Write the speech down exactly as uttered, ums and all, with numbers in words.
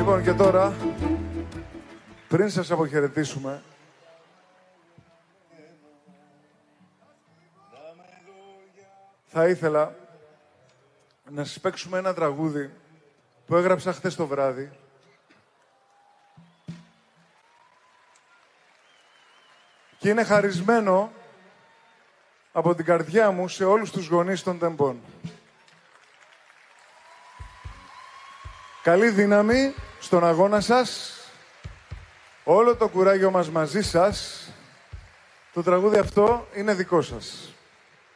Λοιπόν, και τώρα, πριν σας αποχαιρετήσουμε, θα ήθελα να σας παίξουμε ένα τραγούδι που έγραψα χθες το βράδυ. Και είναι χαρισμένο από την καρδιά μου σε όλους τους γονείς των τεμπών. Καλή δύναμη στον αγώνα σας. Όλο το κουράγιο μας μαζί σας. Το τραγούδι αυτό είναι δικό σας.